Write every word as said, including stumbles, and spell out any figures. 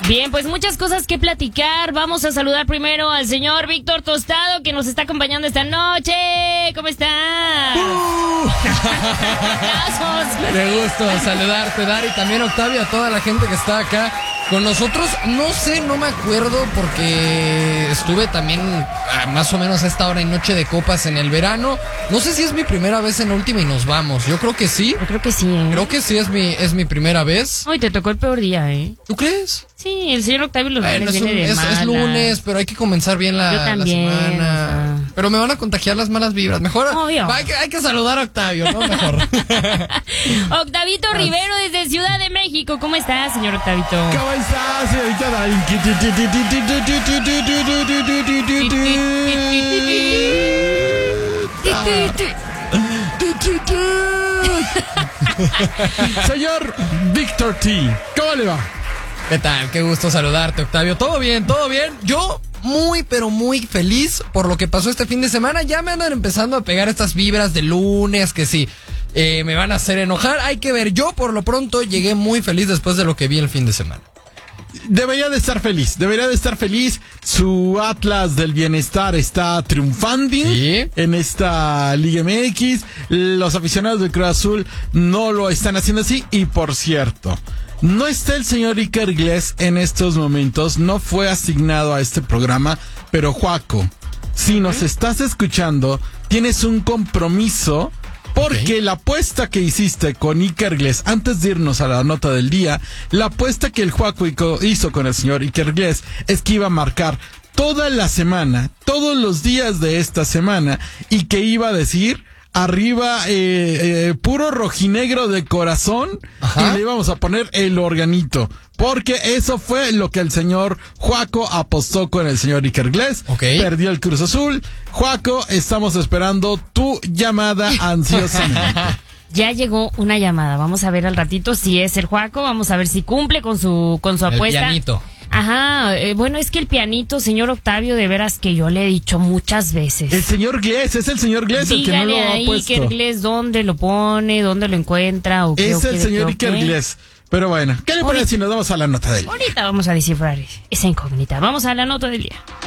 Bien, pues muchas cosas que platicar. Vamos a saludar primero al señor Víctor Tostado, que nos está acompañando esta noche. ¿Cómo estás? ¡Uh! ¡Abrazos! Qué gusto saludarte, Dari, también Octavio, a toda la gente que está acá con nosotros. No sé, no me acuerdo porque estuve también a más o menos a esta hora y noche de copas en el verano. No sé si es mi primera vez en Última y nos vamos. Yo creo que sí. Yo creo que sí, ¿eh? Creo que sí es mi, es mi primera vez. Hoy te tocó el peor día, ¿eh? ¿Tú crees? Sí, el señor Octavio los Bueno, lunes es, un- viene de es- es malas. lunes, pero hay que comenzar bien la, Yo la también, semana. o sea. Pero me van a contagiar las malas vibras. Mejor Obvio. hay que, hay que saludar a Octavio, ¿no? Mejor. Octavito Rivero desde Ciudad de México. ¿Cómo estás, señor Octavito? ¿Cómo estás, señorita Darín? Señor Víctor T, ¿cómo le va? ¿Qué tal? Qué gusto saludarte, Octavio. ¿Todo bien? ¿Todo bien? Yo muy, pero muy feliz por lo que pasó este fin de semana. Ya me andan empezando a pegar estas vibras de lunes que sí, eh, me van a hacer enojar. Hay que ver. Yo, por lo pronto, llegué muy feliz después de lo que vi el fin de semana. Debería de estar feliz, debería de estar feliz. Su Atlas del Bienestar está triunfando Sí. en esta Liga M X. Los aficionados del Cruz Azul no lo están haciendo así. Y por cierto, no está el señor Iker Iglesias en estos momentos, no fue asignado a este programa, pero Juaco, si nos estás escuchando, tienes un compromiso. Porque Ok. la apuesta que hiciste con Iker Iglesias, antes de irnos a la nota del día, la apuesta que el Juaco hizo con el señor Iker Iglesias es que iba a marcar toda la semana, todos los días de esta semana, y que iba a decir arriba eh, eh, puro rojinegro de corazón. Ajá. Y le íbamos a poner el organito. Porque eso fue lo que el señor Juaco apostó con el señor Iker Iglesias. Ok. Perdió el Cruz Azul. Juaco, estamos esperando tu llamada ansiosamente. Ya llegó una llamada. Vamos a ver al ratito si es el Juaco. Vamos a ver si cumple con su con su El apuesta. pianito. Ajá. eh, bueno, es que el pianito, señor Octavio, de veras que yo le he dicho muchas veces. El señor Iglesias, es el señor Iglesias el que no Dígale lo ha ahí puesto. que Iglesias dónde lo pone, dónde lo encuentra o qué. Es o el qué, señor qué, o Iker qué. Iglesias. Pero bueno, ¿qué le Ahorita. parece si nos vamos a la nota del día? Ahorita vamos a descifrar esa incógnita. Vamos a la nota del día.